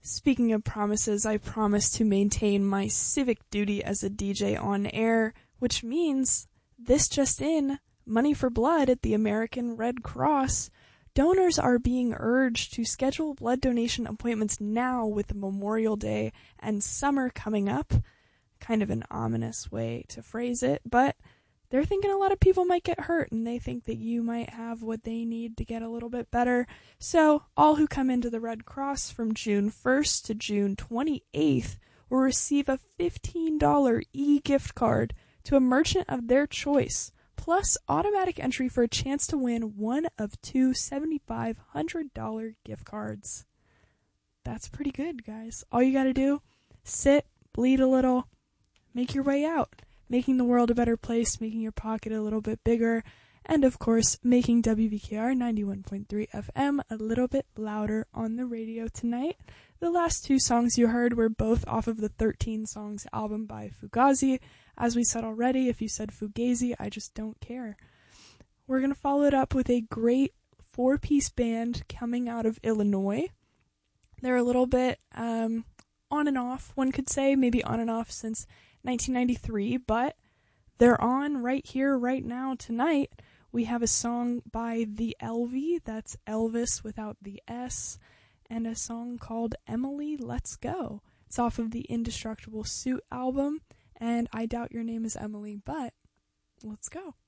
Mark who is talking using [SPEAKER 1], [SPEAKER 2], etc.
[SPEAKER 1] Speaking of promises, I promise to maintain my civic duty as a DJ on air, which means this just in, Money for Blood at the American Red Cross. Donors are being urged to schedule blood donation appointments now with Memorial Day and summer coming up. Kind of an ominous way to phrase it, but they're thinking a lot of people might get hurt, and they think that you might have what they need to get a little bit better. So all who come into the Red Cross from June 1st to June 28th will receive a $15 e-gift card to a merchant of their choice, plus automatic entry for a chance to win one of two $7,500 gift cards. That's pretty good, guys. All you gotta do, sit, bleed a little, make your way out. Making the world a better place, making your pocket a little bit bigger, and of course, making WBKR 91.3 FM a little bit louder on the radio tonight. The last two songs you heard were both off of the 13 Songs album by Fugazi. As we said already, if you said Fugazi, I just don't care. We're going to follow it up with a great four-piece band coming out of Illinois. They're a little bit on and off, one could say, maybe on and off since 1993, but they're on right here, right now, tonight. We have a song by The Elvie, that's Elvis without the S, and a song called Emily, Let's Go. It's off of the Indestructible Suit album, and I doubt your name is Emily, but let's go.